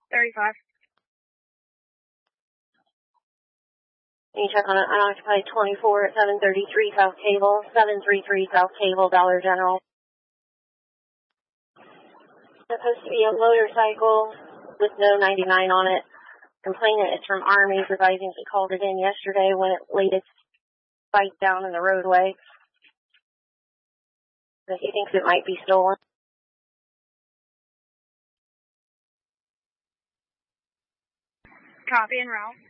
35. Can you check on an unoccupied 24 at 733 South Cable, 733 South Cable, Dollar General. Supposed to be a motorcycle with no 99 on it. Complainant is from Army, advising he called it in yesterday when it laid its bike down in the roadway. But he thinks it might be stolen. Copy en route.